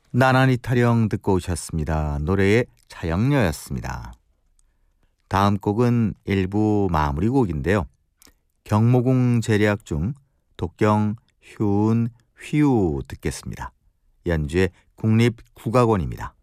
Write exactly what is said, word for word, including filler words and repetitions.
나란히 타령 듣고 오셨습니다. 노래의 차영녀였습니다. 다음 곡은 일부 마무리곡인데요. 경모궁 제략 중 독경, 효은, 휘우 듣겠습니다. 연주의 국립국악원입니다.